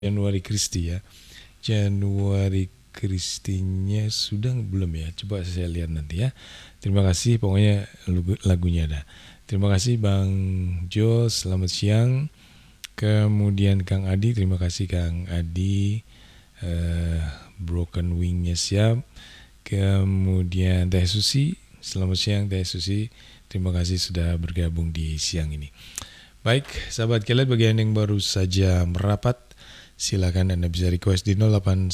Januari Kristi ya. Januari Kristinya sudah belum ya? Coba saya lihat nanti ya. Terima kasih, pokoknya lagunya ada. Terima kasih Bang Jo, selamat siang. Kemudian Kang Adi, terima kasih Kang Adi. Broken Wingnya siap. Kemudian Teh Susi, selamat siang Teh Susi. Terima kasih sudah bergabung di siang ini. Baik, sahabat Kelet, bagi Anda yang baru saja merapat, silakan Anda bisa request di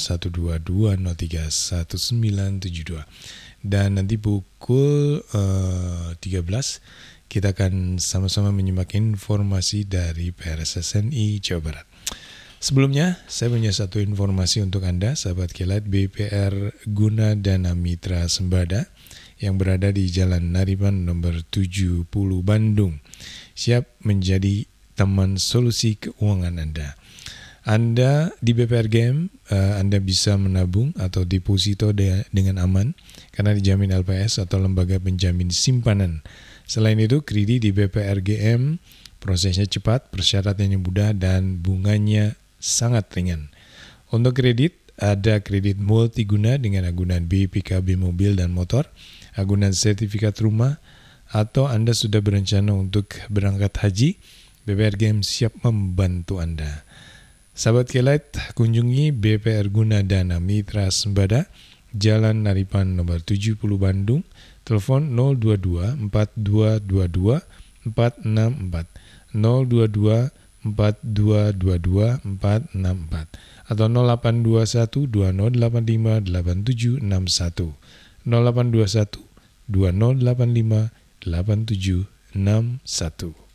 081220311972. Dan nanti pukul 13 kita akan sama-sama menyimak informasi dari PRSSNI Jawa Barat. Sebelumnya, saya punya satu informasi untuk Anda, sahabat Kelet. BPR Guna Dana Mitra Sembada yang berada di Jalan Nariman nomor 70 Bandung siap menjadi teman solusi keuangan Anda. Anda di BPR GM, Anda bisa menabung atau deposito dengan aman karena dijamin LPS atau lembaga penjamin simpanan. Selain itu, kredit di BPR GM prosesnya cepat, persyaratannya mudah, dan bunganya sangat ringan. Untuk kredit, ada kredit multiguna dengan agunan BPKB mobil dan motor, agunan sertifikat rumah, atau Anda sudah berencana untuk berangkat haji, BPR GM siap membantu Anda. Sahabat Kelet, kunjungi BPR Guna Dana Mitra Sembada, Jalan Naripan nomor 70 Bandung, telepon 022 4222 464, 022 4222 464, atau 0821 2085 8761, 0821 2085 8761.